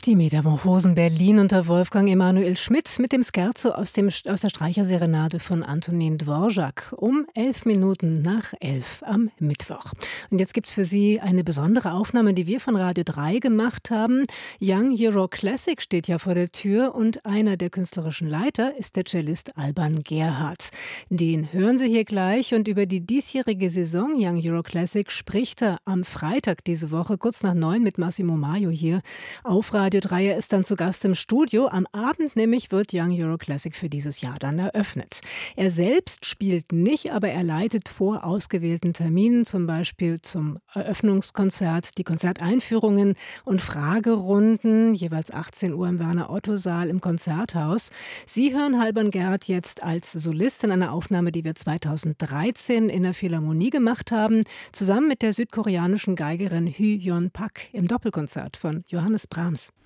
Die Metamorphosen Berlin unter Wolfgang Emanuel Schmidt mit dem Scherzo aus der Streicherserenade von Antonin Dvorak um 11 Minuten nach 11 am Mittwoch. Und jetzt gibt's für Sie eine besondere Aufnahme, die wir von Radio 3 gemacht haben. Young Euro Classic steht ja vor der Tür und einer der künstlerischen Leiter ist der Cellist Alban Gerhardt. Den hören Sie hier gleich und über die diesjährige Saison Young Euro Classic spricht er am Freitag diese Woche kurz nach 9 mit Massimo Maio hier auf Radio 3. Er ist dann zu Gast im Studio. Am Abend nämlich wird Young Euro Classic für dieses Jahr dann eröffnet. Er selbst spielt nicht, aber er leitet vor ausgewählten Terminen, zum Beispiel zum Eröffnungskonzert, die Konzerteinführungen und Fragerunden, jeweils 18 Uhr im Werner-Otto-Saal im Konzerthaus. Sie hören Alban Gerhardt jetzt als Solist in einer Aufnahme, die wir 2013 in der Philharmonie gemacht haben, zusammen mit der südkoreanischen Geigerin Hyun Pak im Doppelkonzert von Johannes Brahms.